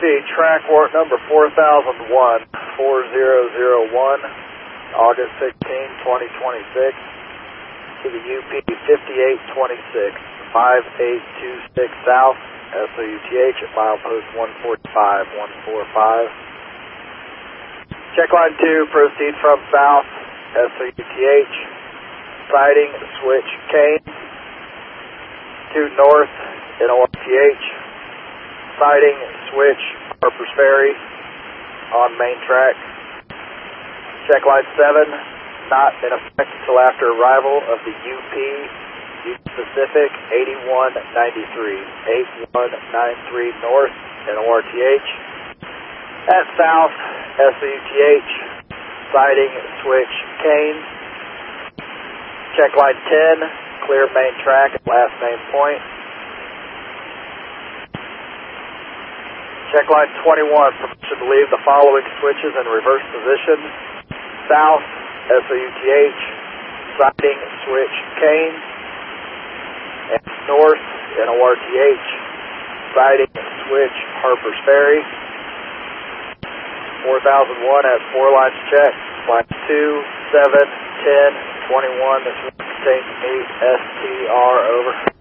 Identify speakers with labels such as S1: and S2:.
S1: track work number 4001, 4001, August 16, 2026, to the UP 5826, 5826 South, SOUTH at milepost 145, 145. Check line 2, proceed from south, SOUTH, sighting, switch, Kane, 2 north, NORTH, sighting, switch, Harper's Ferry, on main track. Check line 7, not in effect until after arrival of the UP, Pacific 8193, 8193 north, NORTH. At south, SOUTH, sighting, switch, Kane. Check line 10, clear main track at last main point. Check line 21, permission to leave the following switches in reverse position. South, SOUTH, sighting, switch, Kane. And north, NORTH, sighting, switch, Harper's Ferry. 4001 has 4 lines checked. Line 2, 7, 10, 21, this will contain meet STR, over.